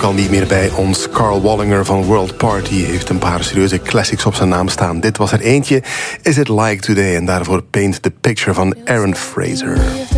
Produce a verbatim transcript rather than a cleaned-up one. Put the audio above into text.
al niet meer bij ons. Carl Wallinger van World Party heeft een paar serieuze classics op zijn naam staan. Dit was er eentje, Is It Like Today? En daarvoor Paint the Picture van Aaron Fraser.